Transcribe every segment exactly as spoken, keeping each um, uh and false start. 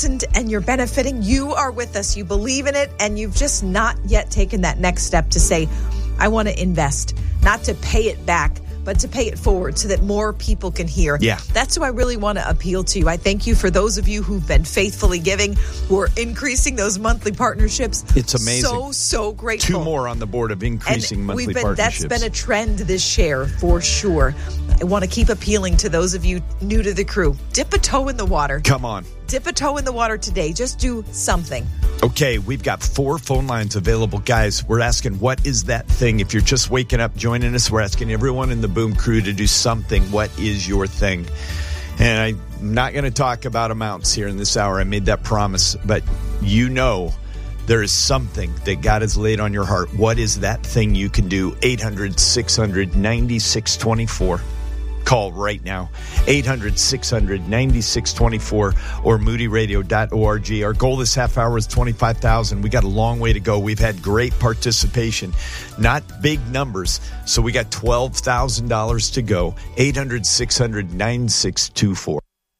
listened and you're benefiting. You are with us. You believe in it, and you've just not yet taken that next step to say, I want to invest, not to pay it back, but to pay it forward so that more people can hear. Yeah. That's who I really want to appeal to. I thank you for those of you who've been faithfully giving, who are increasing those monthly partnerships. It's amazing. So, so grateful. Two more on the board of increasing and monthly we've been, partnerships. That's been a trend this share for sure. I want to keep appealing to those of you new to the crew. Dip a toe in the water. Come on. Dip a toe in the water today. Just do something. Okay, we've got four phone lines available. Guys, we're asking, what is that thing? If you're just waking up, joining us, we're asking everyone in the Boom crew to do something. What is your thing? And I'm not going to talk about amounts here in this hour. I made that promise. But you know there is something that God has laid on your heart. What is that thing you can do? eight hundred, six hundred, ninety-six twenty-four. Call right now, eight hundred, six hundred, ninety-six twenty-four or moody radio dot org. Our goal this half hour is twenty-five thousand. We got a long way to go. We've had great participation, not big numbers. So we got twelve thousand dollars to go, eight hundred, six hundred, ninety-six twenty-four.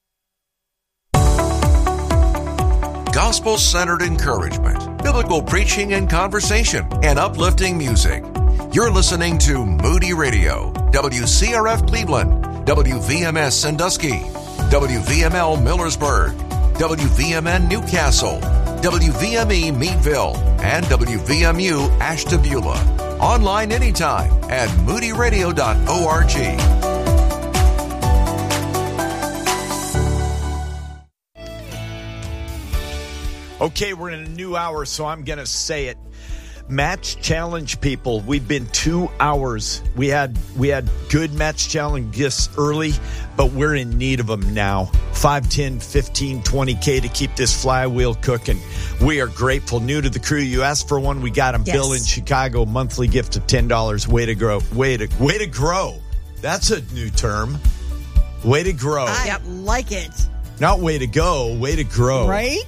Gospel-centered encouragement, biblical preaching and conversation, and uplifting music. You're listening to Moody Radio, W C R F Cleveland, W V M S Sandusky, W V M L Millersburg, W V M N Newcastle, W V M E Meadville, and W V M U Ashtabula. Online anytime at moody radio dot org. Okay, we're in a new hour, so I'm going to say it. Match challenge people. We've been two hours. We had we had good match challenge gifts early, but we're in need of them now. five, ten, fifteen, twenty K to keep this flywheel cooking. We are grateful. New to the crew, you asked for one, we got them. Yes. Bill in Chicago, monthly gift of ten dollars. Way to grow. Way to way to grow. That's a new term. Way to grow. I Yep. like it. Not way to go, way to grow. Right?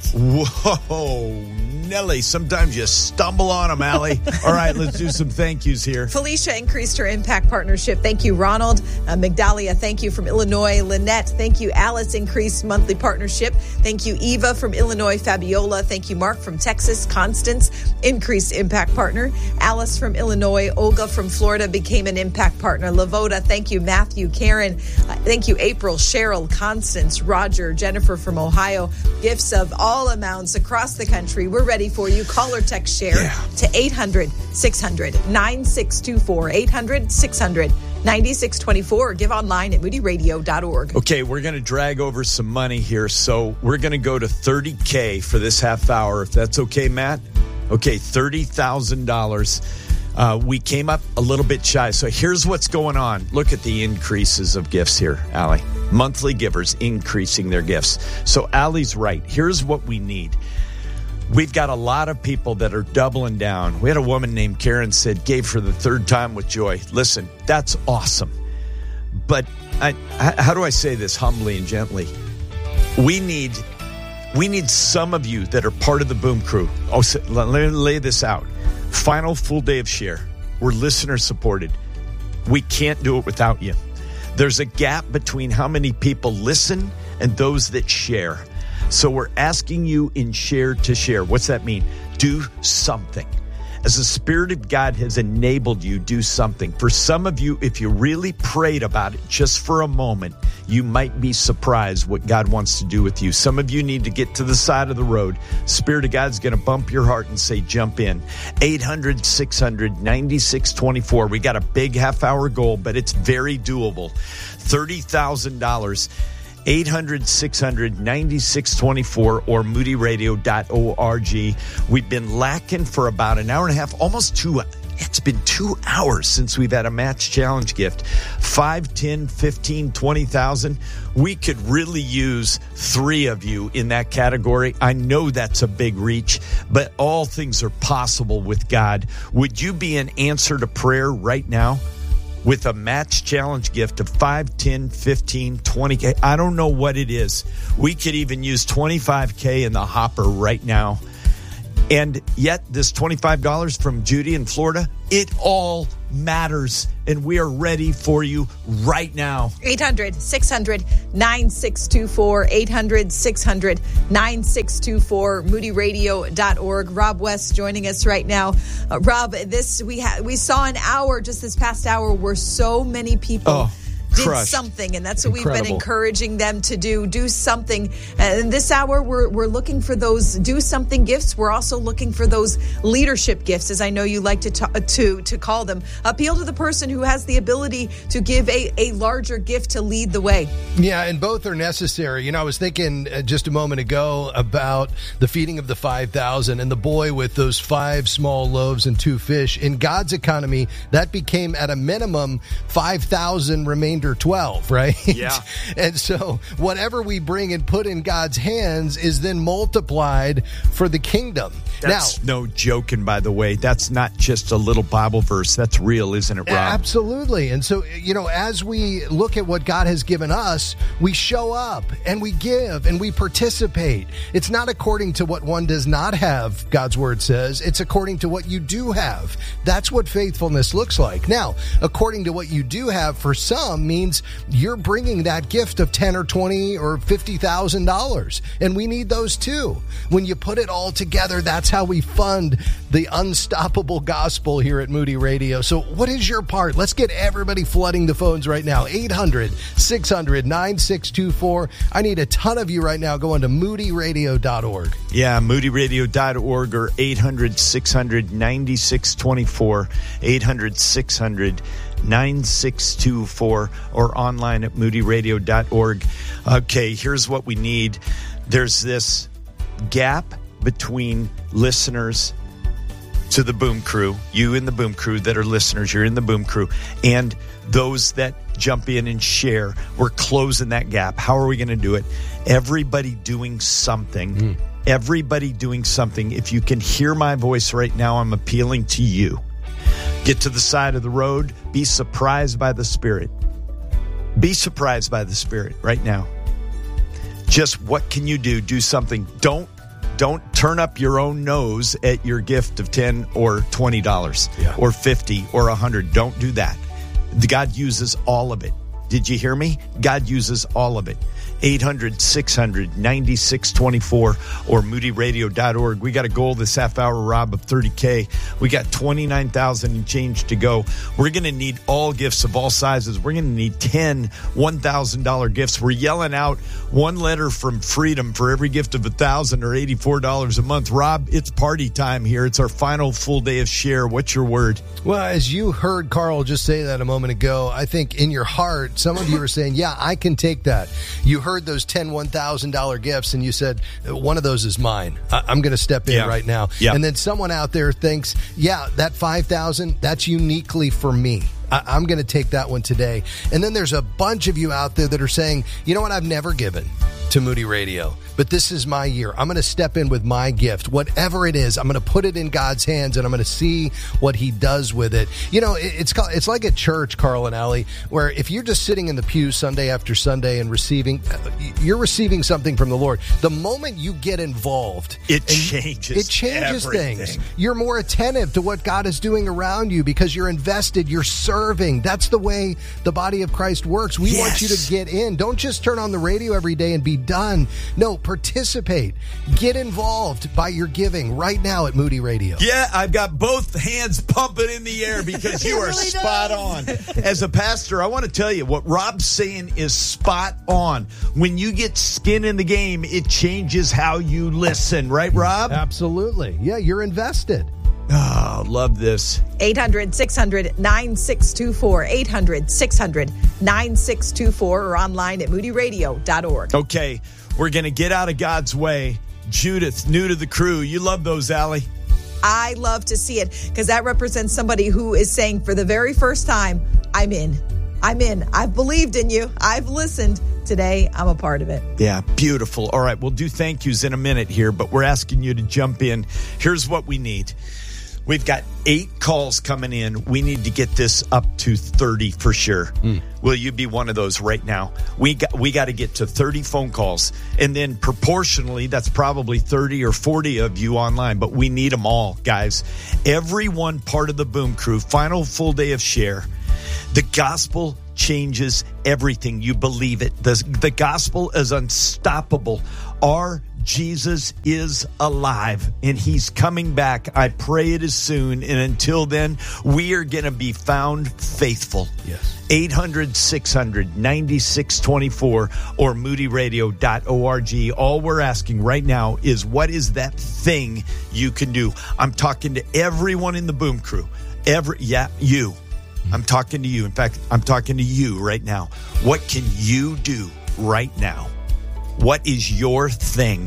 Whoa, Nelly. Sometimes you stumble on them, Allie. All right, let's do some thank yous here. Felicia increased her impact partnership. Thank you, Ronald. Uh, Migdalia, thank you from Illinois. Lynette, thank you. Alice increased monthly partnership. Thank you, Eva from Illinois. Fabiola, thank you, Mark from Texas. Constance, increased impact partner. Alice from Illinois. Olga from Florida became an impact partner. Lavoda, thank you. Matthew, Karen, uh, thank you, April, Cheryl, Constance, Roger, Jennifer from Ohio. Gifts of all amounts across the country. We're ready for you. Call or text share Yeah. to eight hundred, six hundred, ninety-six twenty-four. eight hundred, six hundred, ninety-six twenty-four. Or give online at moody radio dot org. Okay, we're going to drag over some money here. So we're going to go to thirty K for this half hour, if that's okay, Matt. Okay, thirty thousand dollars. Uh, we came up a little bit shy. So here's what's going on. Look at the increases of gifts here, Allie. Monthly givers increasing their gifts. So Allie's right. Here's what we need. We've got a lot of people that are doubling down. We had a woman named Karen said, gave for the third time with joy. Listen, that's awesome. But I, how do I say this humbly and gently? We need we need some of you that are part of the Boom crew. Oh, let me lay this out. Final full day of share. We're listener supported. We can't do it without you. There's a gap between how many people listen and those that share. So we're asking you in share to share. What's that mean? Do something. As the Spirit of God has enabled you, do something. For some of you, if you really prayed about it just for a moment, you might be surprised what God wants to do with you. Some of you need to get to the side of the road. Spirit of God's going to bump your heart and say, jump in. eight hundred, six hundred, ninety-six twenty-four. We got a big half-hour goal, but it's very doable. thirty thousand dollars. eight hundred, six hundred, ninety-six twenty-four or moody radio dot org. We've been lacking for about an hour and a half, almost two. It's been two hours since we've had a match challenge gift. five, ten, fifteen, twenty thousand. We could really use three of you in that category. I know that's a big reach, but all things are possible with God. Would you be an answer to prayer right now? With a match challenge gift of five, ten, fifteen, twenty K. I don't know what it is. We could even use twenty-five K in the hopper right now. And yet this twenty-five dollars from Judy in Florida, it all matters, and we are ready for you right now. eight hundred, six hundred, nine six two four, eight hundred, six hundred, nine six two four, moody radio dot org. Rob West joining us right now. Uh, Rob, this we ha- we saw an hour, just this past hour, where so many people Oh. did Crushed. something, and that's what we've been Incredible. encouraging them to do. Do something. And this hour, we're we're looking for those do something gifts. We're also looking for those leadership gifts, as I know you like to ta- to to call them. Appeal to the person who has the ability to give a, a larger gift to lead the way. Yeah, and both are necessary. You know, I was thinking uh, just a moment ago about the feeding of the five thousand and the boy with those five small loaves and two fish. In God's economy, that became at a minimum five thousand remainder twelve, right? Yeah. And so whatever we bring and put in God's hands is then multiplied for the kingdom. That's now, no joking, by the way. That's not just a little Bible verse. That's real, isn't it, Rob? Absolutely. And so, you know, as we look at what God has given us, we show up and we give and we participate. It's not according to what one does not have, God's word says. It's according to what you do have. That's what faithfulness looks like. Now, according to what you do have, for some means you're bringing that gift of ten or twenty or fifty thousand dollars, and we need those too. When you put it all together, that's how we fund the unstoppable gospel here at Moody Radio. So what is your part? Let's get everybody flooding the phones right now. eight hundred, six hundred, nine six two four. I need a ton of you right now going to moody radio dot org. Yeah, moody radio dot org or eight hundred, six hundred, nine six two four, eight hundred, six hundred, nine six two four, or online at moody radio dot org. Okay, here's what we need. There's this gap between listeners to the Boom Crew, you and the Boom Crew that are listeners, you're in the Boom Crew, and those that jump in and share. We're closing that gap. How are we going to do it? Everybody doing something. Mm. Everybody doing something. If you can hear my voice right now, I'm appealing to you. Get to the side of the road. Be surprised by the Spirit. Be surprised by the Spirit right now. Just what can you do? Do something. Don't don't turn up your own nose at your gift of ten or twenty dollars yeah. or fifty or a hundred. Don't do that. God uses all of it. Did you hear me? God uses all of it. eight hundred, six hundred, nine six two four or moody radio dot org. We got a goal this half hour, Rob, of thirty K. We got twenty-nine thousand and change to go. We're going to need all gifts of all sizes. We're going to need ten one thousand dollars gifts. We're yelling out one letter from Freedom for every gift of one thousand dollars or eighty-four dollars a month. Rob, it's party time here. It's our final full day of share. What's your word? Well, as you heard Carl just say that a moment ago, I think in your heart, some of you are saying, yeah, I can take that. You heard those ten one thousand dollars gifts and you said, one of those is mine. I- I'm going to step in yeah. right now. Yeah. And then someone out there thinks, yeah, that five thousand dollars, that's uniquely for me. I- I'm going to take that one today. And then there's a bunch of you out there that are saying, you know what, I've never given to Moody Radio, but this is my year. I'm going to step in with my gift. Whatever it is, I'm going to put it in God's hands and I'm going to see what he does with it. You know, it, it's called, it's like at church, Carl and Allie, where if you're just sitting in the pew Sunday after Sunday and receiving, you're receiving something from the Lord. The moment you get involved, it changes It changes everything. things. You're more attentive to what God is doing around you because you're invested, you're serving. That's the way the body of Christ works. We yes. want you to get in. Don't just turn on the radio every day and be done. No, participate. Get involved by your giving right now at Moody Radio. Yeah, I've got both hands pumping in the air because you are really spot on. As a pastor, I want to tell you what Rob's saying is spot on. When you get skin in the game, it changes how you listen. Right, Rob? Absolutely. Yeah, you're invested. Oh, love this. eight hundred, six hundred, nine six two four, eight hundred, six hundred, nine six two four, or online at moody radio dot org. Okay, we're going to get out of God's way. Judith, new to the crew. You love those, Allie. I love to see it because that represents somebody who is saying for the very first time, I'm in. I'm in. I've believed in you. I've listened. Today, I'm a part of it. Yeah, beautiful. All right, we'll do thank yous in a minute here, but we're asking you to jump in. Here's what we need. We've got eight calls coming in. We need to get this up to thirty for sure. Mm. Will you be one of those right now? We got we got to get to thirty phone calls. And then proportionally, that's probably thirty or forty of you online. But we need them all, guys. Everyone part of the Boom Crew. Final full day of Share. The gospel changes everything. You believe it. The, the gospel is unstoppable. Our Jesus is alive and he's coming back. I pray it is soon. And until then, we are going to be found faithful. Yes. eight hundred, six hundred, ninety-six twenty-four or moody radio dot org. All we're asking right now is what is that thing you can do? I'm talking to everyone in the Boom Crew. Every, yeah, you. I'm talking to you. In fact, I'm talking to you right now. What can you do right now? What is your thing?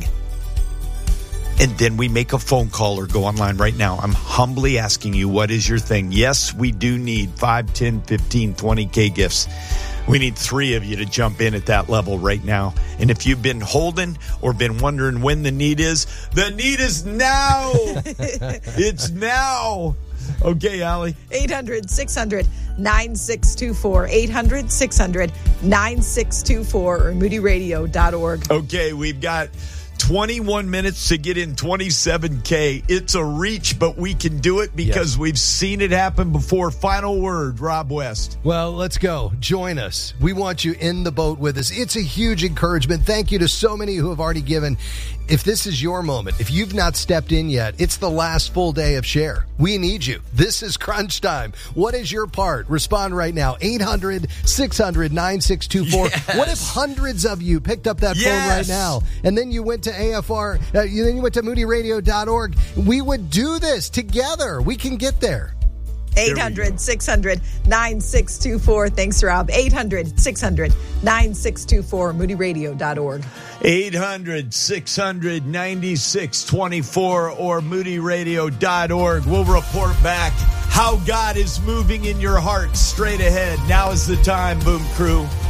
And then we make a phone call or go online right now. I'm humbly asking you, what is your thing? Yes, we do need five, ten, fifteen, twenty K gifts. We need three of you to jump in at that level right now. And if you've been holding or been wondering when the need is, the need is now. It's now. Okay, Allie. eight hundred, six hundred, nine six two four. eight hundred, six hundred, nine six two four or moody radio dot org. Okay, we've got twenty-one minutes to get in twenty-seven K. It's a reach, but we can do it because yes. we've seen it happen before. Final word, Rob West. Well, let's go. Join us. We want you in the boat with us. It's a huge encouragement. Thank you to so many who have already given. If this is your moment, if you've not stepped in yet, it's the last full day of Share. We need you. This is crunch time. What is your part? Respond right now. eight hundred, six hundred, nine six two four. Yes. What if hundreds of you picked up that yes. phone right now and then you went to A F R, uh, then you went to moody radio dot org? We would do this together. We can get there. eight hundred, six hundred, nine six two four. Thanks, Rob. eight hundred, six hundred, nine six two four, moody radio dot org. eight hundred, six hundred, ninety-six twenty-four or moody radio dot org. We'll report back how God is moving in your heart straight ahead. Now is the time, Boom Crew.